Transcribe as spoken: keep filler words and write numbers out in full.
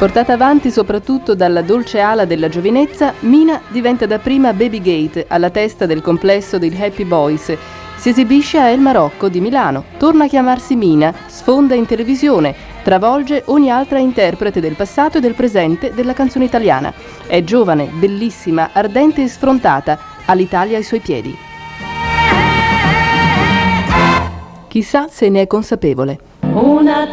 Portata avanti soprattutto dalla dolce ala della giovinezza, Mina diventa dapprima Baby Gate, alla testa del complesso dei Happy Boys. Si esibisce a El Marocco di Milano, torna a chiamarsi Mina, sfonda in televisione, travolge ogni altra interprete del passato e del presente della canzone italiana. È giovane, bellissima, ardente e sfrontata, ha l'Italia ai suoi piedi. Chissà se ne è consapevole. Una